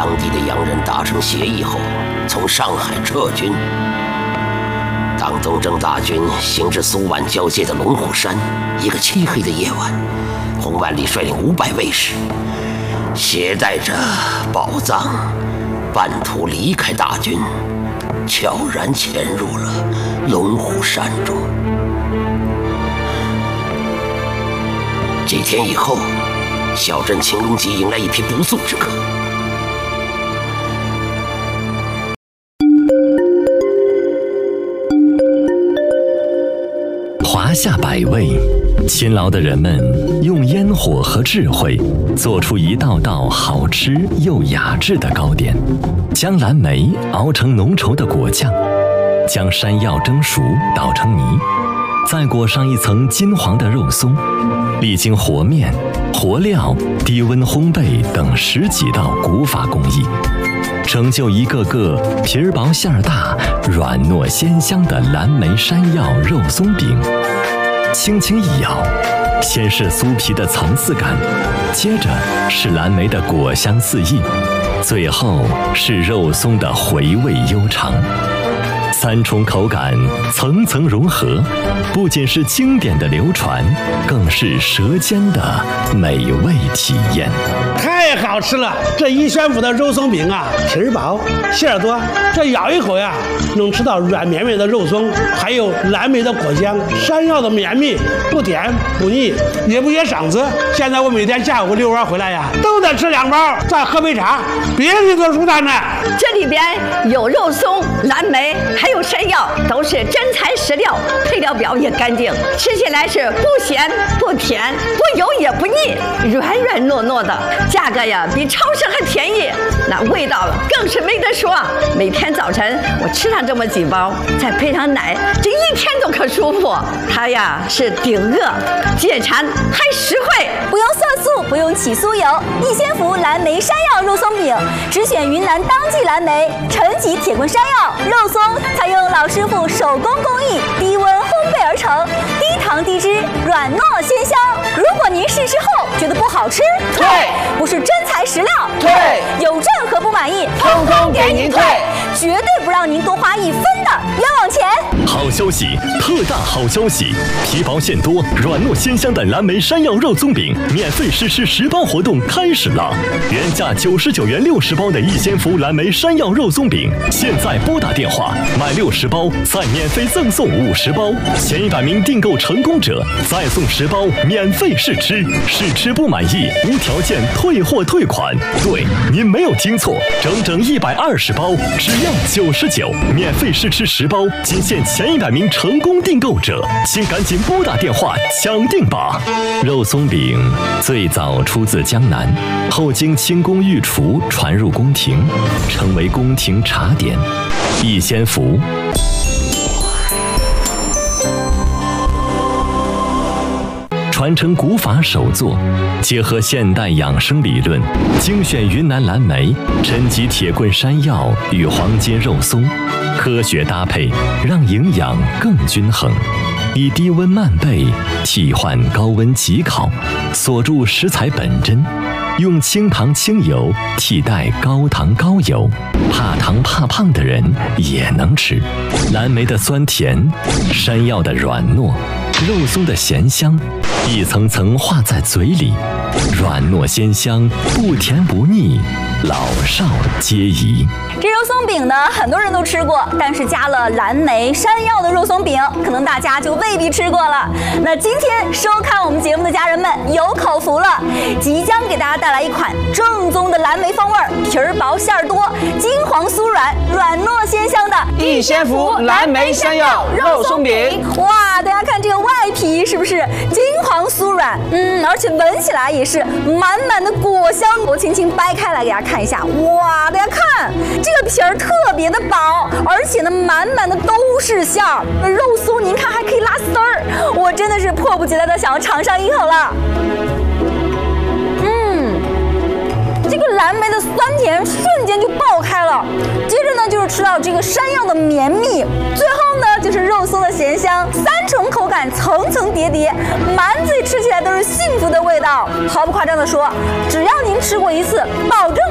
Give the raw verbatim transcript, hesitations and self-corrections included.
当地的洋人达成协议后，从上海撤军。当东征大军行至苏皖交界的龙虎山，一个漆黑的夜晚，洪万里率领五百卫士，携带着宝藏，半途离开大军，悄然潜入了龙虎山中。几天以后，小镇青龙集迎来一批不速之客。 华夏百味，勤劳的人们用烟火和智慧做出一道道好吃又雅致的糕点，将蓝莓熬成浓稠的果酱，将山药蒸熟捣成泥，再裹上一层金黄的肉松，历经和面、和料、低温烘焙等十几道古法工艺，成就一个个皮儿薄馅儿大、软糯鲜香的蓝莓山药肉松饼。轻轻一咬，先是酥皮的层次感，接着是蓝莓的果香四溢，最后是肉松的回味悠长。三重口感层层融合，不仅是经典的流传，更是舌尖的美味体验。 太好吃了！这一宣府的肉松饼啊，皮儿薄，馅儿多，这咬一口呀，能吃到软绵绵的肉松，还有蓝莓的果香，山药的绵密，不甜不腻，也不噎嗓子。现在我每天下午遛弯回来呀，都得吃两包，再喝杯茶，别提多舒坦了。 这里边有肉松、蓝莓，还有山药，都是真材实料，配料表也干净，吃起来是不咸不甜，不油也不腻，软软糯糯的，价格呀比超市还便宜，那味道更是没得说。每天早晨我吃上这么几包，再配上奶，这一天都可舒服。它呀是顶饿、解馋还实惠， 不用色素，不用起酥油。逸仙福蓝莓山药肉松饼，只选云南当季蓝莓、陈皮铁棍山药肉松，采用老师傅手工工艺，低温烘焙而成，低糖低脂，软糯鲜香。如果您试吃后觉得不好吃， 退， 不是真材实料， 退， 有任何不满意， 通通给您退， 绝对不让您多花一分的冤枉钱。 好消息，特大好消息！皮薄馅多、软糯鲜香的蓝莓山药肉松饼免费试吃十包活动开始了！原价九十九元六十包的逸仙福蓝莓山药肉松饼，现在拨打电话买六十包，再免费赠送五十包，前一百名订购成功者再送十包免费试吃，试吃不满意无条件退货退款。对，您没有听错，整整一百二十包，只要九十九，免费试吃十包，仅限前一百名成功订购者，请赶紧拨打电话抢订吧！肉松饼最早出自江南，后经清宫御厨传入宫廷，成为宫廷茶点。逸仙福。传承古法手作，结合现代养生理论，精选云南蓝莓、陈皮铁棍山药与黄金肉松，科学搭配，让营养更均衡。以低温慢焙替换高温急烤，锁住食材本真，用清糖清油替代高糖高油，怕糖怕胖的人也能吃。蓝莓的酸甜，山药的软糯，肉松的咸香，一层层化在嘴里，软糯鲜香，不甜不腻，老少皆宜。 这肉松饼呢，很多人都吃过，但是加了蓝莓、山药的肉松饼，可能大家就未必吃过了。那今天收看我们节目的家人们有口福了，即将给大家带来一款正宗的蓝莓风味，皮儿薄馅儿多，金黄酥软，软糯鲜香的逸仙福蓝莓山药肉松饼。 哇，大家看这个外皮是不是金黄酥软？嗯，而且闻起来也是满满的果香。我轻轻掰开来给大家看一下，哇，大家看这个皮儿特别的薄，而且呢满满的都是馅儿，肉松您看还可以拉丝儿，我真的是迫不及待的想要尝上一口了。嗯，这个蓝莓的酸甜瞬间就爆开了，接着呢就是吃到这个山药的绵密，最后呢就是肉松的咸香，三重口感层层叠叠，满嘴吃起来都是幸福的味道。毫不夸张的说，只要您吃过一次，保证